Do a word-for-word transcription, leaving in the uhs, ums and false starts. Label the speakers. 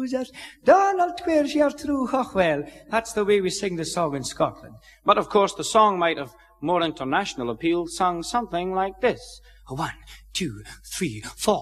Speaker 1: trousers. Donald Twears your true well. That's the way we sing the song in Scotland.
Speaker 2: But of course the song might have more international appeal, sung something like this.
Speaker 1: One, two, three, four.